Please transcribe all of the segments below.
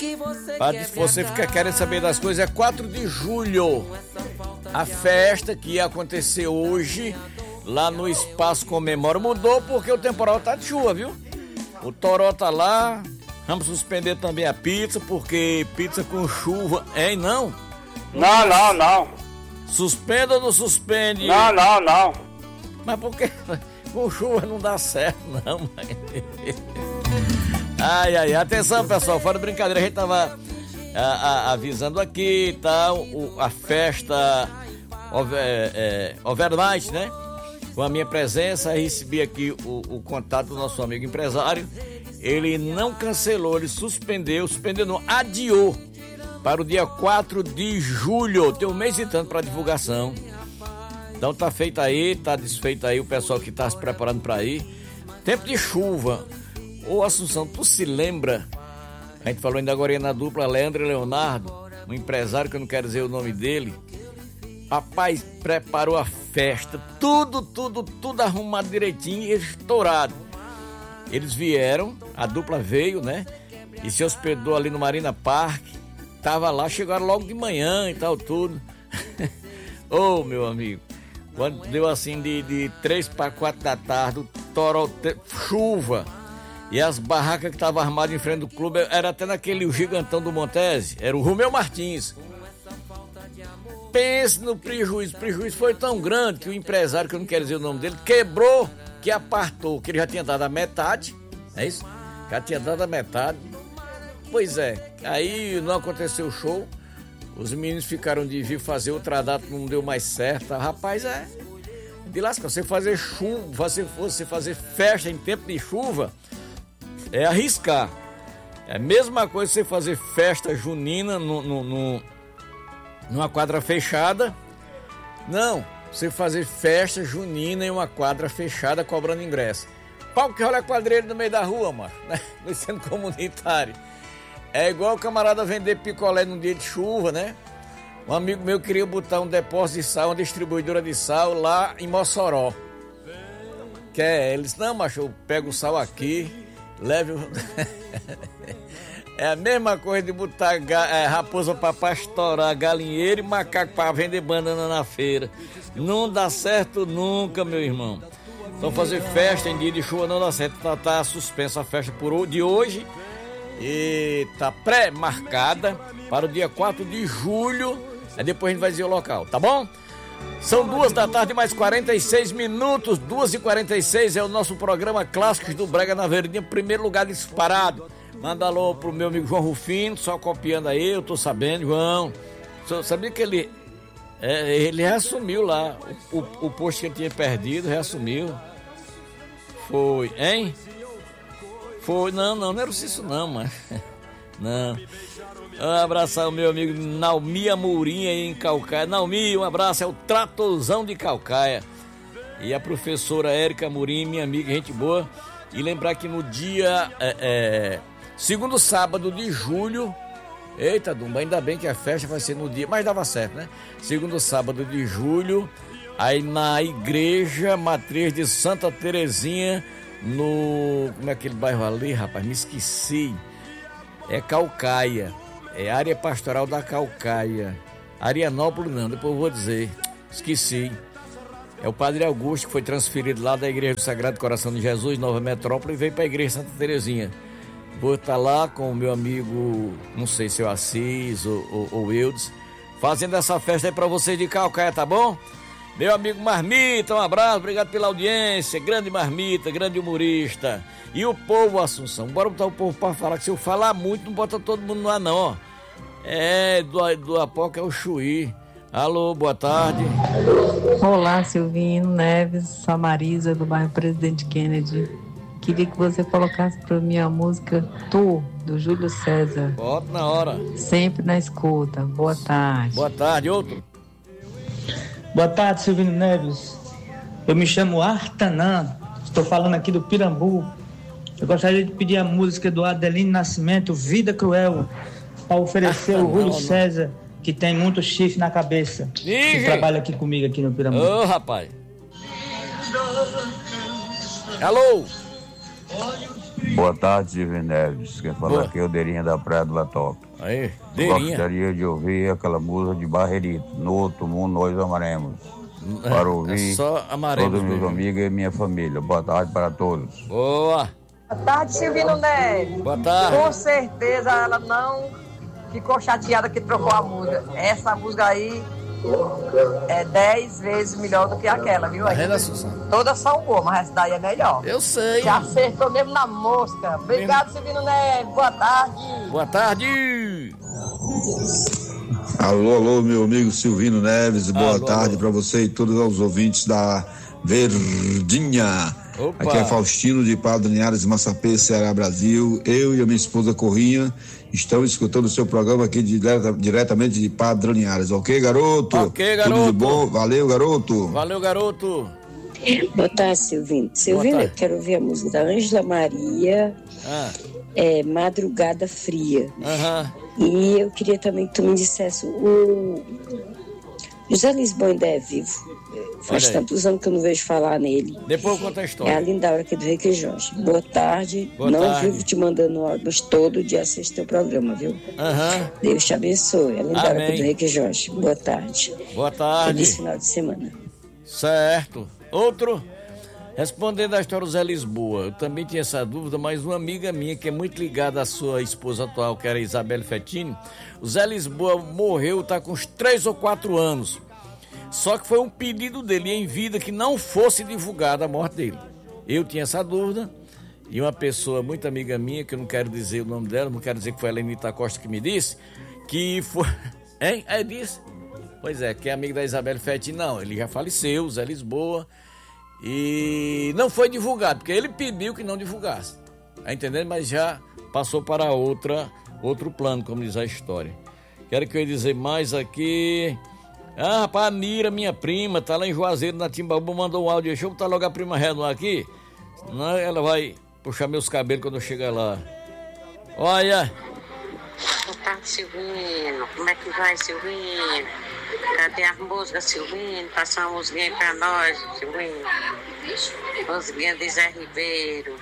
Se você fica querendo saber das coisas, é 4 de julho. A festa que ia acontecer hoje, lá no Espaço Comemora, mudou porque o temporal tá de chuva, viu? O toró tá lá, vamos suspender também a pizza, porque pizza com chuva, hein, não? Não. Suspende ou não suspende? Não. Mas por que com chuva não dá certo, não, mãe? Ai, atenção, pessoal, fora de brincadeira, a gente tava avisando aqui e tal, a festa overnight, né? Com a minha presença, recebi aqui o contato do nosso amigo empresário. Ele não cancelou, ele suspendeu não, adiou para o dia 4 de julho. Tem um mês e tanto para divulgação. Então tá feito aí, tá desfeito aí o pessoal que tá se preparando para ir. Tempo de chuva. Ô Assunção, tu se lembra? A gente falou ainda agora na dupla Leandro e Leonardo, um empresário que eu não quero dizer o nome dele. Rapaz, preparou a festa, tudo arrumado direitinho e estourado. Eles vieram, a dupla veio, né? E se hospedou ali no Marina Park. Tava lá, chegaram logo de manhã e tal, tudo. Ô, meu amigo, quando deu assim de 3 para 4 da tarde, chuva. E as barracas que estavam armadas em frente do clube, era até naquele gigantão do Montese, era o Romeu Martins. Pense no prejuízo. O prejuízo foi tão grande que o empresário, que eu não quero dizer o nome dele, quebrou, que apartou, que ele já tinha dado a metade, é isso? Já tinha dado a metade. Pois é, aí não aconteceu o show, os meninos ficaram de vir fazer outra data, não deu mais certo. Rapaz, de lasca, você fazer chuva, você fazer festa em tempo de chuva, é arriscar. É a mesma coisa que você fazer festa junina numa quadra fechada. Não, você fazer festa junina em uma quadra fechada cobrando ingresso. Pau que olha quadrilha no meio da rua, macho, né? No centro comunitário. É igual o camarada vender picolé num dia de chuva, né? Um amigo meu queria botar um depósito de sal, uma distribuidora de sal lá em Mossoró. Ele disse, não, macho, eu pego o sal aqui, leve o... É a mesma coisa de botar raposa para pastorar, galinheiro e macaco para vender banana na feira. Não dá certo nunca, meu irmão. Então fazer festa em dia de chuva não dá certo. Tá suspensa a festa de hoje e tá pré-marcada para o dia 4 de julho. Aí depois a gente vai dizer o local, tá bom? São 2 da tarde, mais 46 minutos. 2h46 é o nosso programa Clássicos do Brega na Verdinha, primeiro lugar disparado. Manda alô pro meu amigo João Rufino, só copiando aí, eu tô sabendo, João. Sabia que ele reassumiu lá, o posto que ele tinha perdido, reassumiu. Foi, hein? Foi, não era isso não, mas... Não. Um abraço ao meu amigo Naumi Amorim aí em Calcaia. Naumi, um abraço, é o Tratorzão de Calcaia. E a professora Érica Amorim, minha amiga, gente boa. E lembrar que no dia... segundo sábado de julho, eita Dumba, ainda bem que a festa vai ser no dia, mas dava certo, né? Segundo sábado de julho, aí na Igreja Matriz de Santa Terezinha, como é aquele bairro ali, rapaz? Me esqueci. É Calcaia, é área pastoral da Calcaia. Arianópolis não, depois eu vou dizer, esqueci. É o Padre Augusto que foi transferido lá da Igreja do Sagrado Coração de Jesus, Nova Metrópole, e veio para a Igreja Santa Terezinha. Vou estar lá com o meu amigo, não sei se é o Assis ou Eudes, fazendo essa festa aí pra vocês de Calcaia, tá bom? Meu amigo Marmita, um abraço, obrigado pela audiência, grande Marmita, grande humorista. E o povo, Assunção, bora botar o povo pra falar, que se eu falar muito, não bota todo mundo lá não, ó. Do Apoca é o Chuí. Alô, boa tarde. Olá, Silvino Neves, sou a Marisa, do bairro Presidente Kennedy. Queria que você colocasse para mim a música Tu, do Júlio César. Bota na hora. Sempre na escuta. Boa tarde. Boa tarde, outro. Boa tarde, Silvino Neves. Eu me chamo Artanã, estou falando aqui do Pirambu. Eu gostaria de pedir a música do Adelino Nascimento, Vida Cruel, para oferecer ao Júlio César, que tem muito chifre na cabeça. Que trabalha aqui comigo aqui no Pirambu. Ô, rapaz. Alô. Boa tarde, Silvio Neves. Quem fala aqui é o Deirinha da Praia do Latop. Aí, Deirinha. Gostaria de ouvir aquela música de Barreirito. No outro mundo nós amaremos. Para ouvir só amaremos, todos meus amigos e minha família. Boa tarde para todos. Boa. Boa tarde, Silvino Neves. Boa tarde. Com certeza ela não ficou chateada que trocou a música. Essa música aí é 10 vezes melhor do que aquela, viu? Todas são boas, mas essa daí é melhor. Eu sei. Já acertou mesmo na mosca. Obrigado, Silvino Neves. Boa tarde. Boa tarde. Alô, meu amigo Silvino Neves. Boa tarde para você e todos os ouvintes da Verdinha. Opa. Aqui é Faustino de Padre Linhares, Massapê, Ceará, Brasil. Eu e a minha esposa Corrinha estamos escutando o seu programa aqui diretamente de Padre Linhares. Ok, garoto? Ok, garoto. Tudo de bom? Valeu, garoto. Valeu, garoto. Boa tarde, Silvino. Silvino, eu quero ouvir a música da Ângela Maria, Madrugada Fria. E eu queria também que tu me dissesse, o José Lisboa ainda é vivo? Faz tantos anos que eu não vejo falar nele. Depois eu conto a história. É a Lindaura aqui do Requeijões. Boa tarde. Boa não tarde. Vivo te mandando áudio, mas todo dia assisto teu programa, viu? Deus te abençoe. É a Lindaura aqui do Requeijões. Boa tarde. Boa tarde. Feliz final de semana. Certo. Outro? Respondendo à história do Zé Lisboa, eu também tinha essa dúvida, mas uma amiga minha que é muito ligada à sua esposa atual, que era Isabelle Fettini, o Zé Lisboa morreu, tá com uns 3 ou 4 anos. Só que foi um pedido dele em vida que não fosse divulgada a morte dele. Eu tinha essa dúvida e uma pessoa muito amiga minha, que eu não quero dizer o nome dela, não quero dizer que foi a Lenita Costa que me disse, que foi... Hein? Aí disse? Pois é, que é amigo da Isabelle Fettini. Não, ele já faleceu, Zé Lisboa, e não foi divulgado, porque ele pediu que não divulgasse. Tá entendendo? Mas já passou para outro plano, como diz a história. Quero que eu dizer mais aqui... rapaz, a Nira, minha prima, tá lá em Juazeiro, na Timbaúba, mandou um áudio. Deixa eu botar logo a prima Renan aqui, senão ela vai puxar meus cabelos quando eu chegar lá. Olha. Boa tarde, Silvino. Como é que vai, Silvino? Cadê a música, Silvino? Passa uma musiquinha aí pra nós, Silvino. Musiquinha de Zé Ribeiro.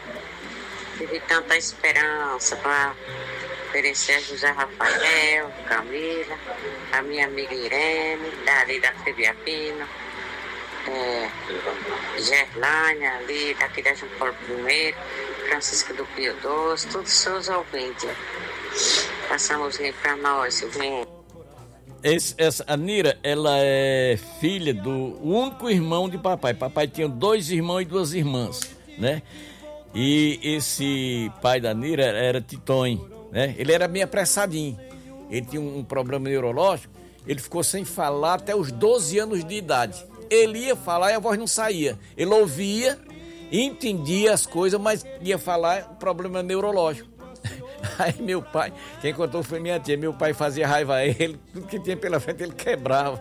Tive tanta esperança pra oferecer a José Rafael, Camila, a minha amiga Irene, dali da Febiapino, Gerlânia, ali daqui da João Paulo I, Francisco do Pio XII, todos os seus ouvintes. Passamos aí pra nós, Silvinho. A Nira, ela é filha do único irmão de papai. Papai tinha 2 irmãos e 2 irmãs, né? E esse pai da Nira era Titonho, né? Ele era meio apressadinho. Ele tinha um problema neurológico. Ele ficou sem falar até os 12 anos de idade. Ele ia falar e a voz não saía. Ele ouvia, entendia as coisas, mas ia falar, problema neurológico. Aí meu pai, quem contou foi minha tia, meu pai fazia raiva a ele, tudo que tinha pela frente ele quebrava.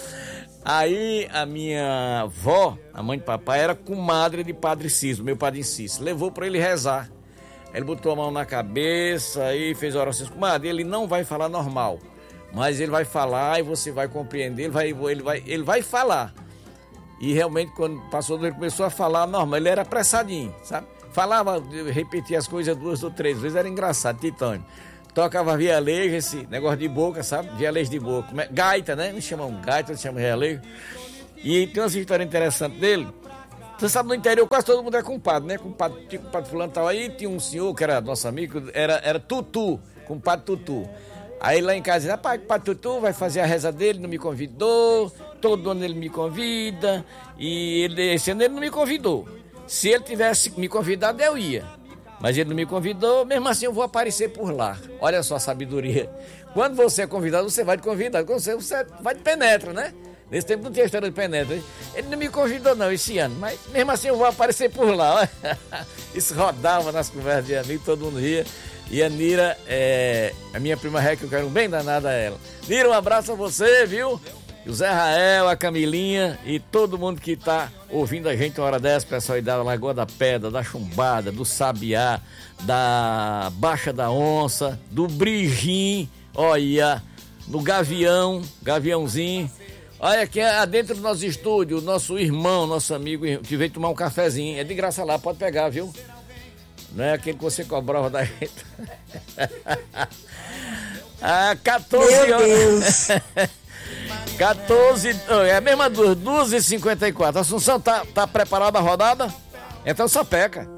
Aí a minha avó, a mãe de papai, era comadre de Padre Cícero, meu padre Cícero, levou para ele rezar. Ele botou a mão na cabeça e fez orações. Comadre, ele não vai falar normal, mas ele vai falar e você vai compreender, ele vai falar. E realmente quando passou, ele começou a falar normal, ele era apressadinho, sabe? Falava, repetia as coisas 2 ou 3 vezes, era engraçado, Titânio. Tocava vialejo, esse negócio de boca, sabe? Vialejo de boca. Gaita, né? Não chamam gaita, não chamam vialejo. E tem uma história interessante dele. Você sabe, no interior quase todo mundo é compadre, né? Compadre fulano tal. Aí tinha um senhor que era nosso amigo, era Tutu, compadre Tutu. Aí lá em casa, dizia, rapaz, compadre Tutu vai fazer a reza dele, não me convidou. Todo ano ele me convida. E esse ano ele não me convidou. Se ele tivesse me convidado, eu ia. Mas ele não me convidou, mesmo assim eu vou aparecer por lá. Olha só a sabedoria. Quando você é convidado, você vai de convidado. Quando você vai de penetra, né? Nesse tempo não tinha história de penetra. Ele não me convidou não esse ano, mas mesmo assim eu vou aparecer por lá. Isso rodava nas conversas de amigos, todo mundo ria. E a Nira, a minha prima Ré, que eu quero bem danada a ela. Nira, um abraço a você, viu? O Zé Rael, a Camilinha e todo mundo que tá ouvindo a gente uma hora dessa, pessoal aí da Lagoa da Pedra, da Chumbada, do Sabiá, da Baixa da Onça, do Brigim, olha, do Gaviãozinho. Olha aqui dentro do nosso estúdio, o nosso irmão, nosso amigo que veio tomar um cafezinho. É de graça lá, pode pegar, viu? Não é aquele que você cobrava da gente. 14 horas. 14, é a mesma 2h54. Assunção, tá preparada a rodada? Então sapeca.